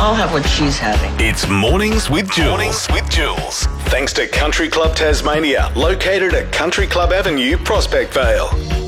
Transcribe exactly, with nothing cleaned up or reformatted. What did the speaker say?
I'll have what she's having. It's Mornings with Jules. Mornings with Jules. Thanks to Country Club Tasmania, located at Country Club Avenue, Prospect Vale.